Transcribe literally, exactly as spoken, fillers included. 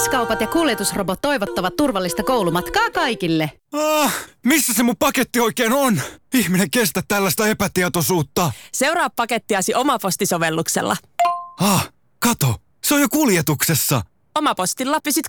S-kaupat ja kuljetusrobot toivottavat turvallista koulumatkaa kaikille. Ah, missä se mun paketti oikein on? Ihminen kestä tällaista epätietoisuutta. Seuraa pakettiasi Omaposti-sovelluksella. Ah, kato, se on jo kuljetuksessa. Omapostilla pysyt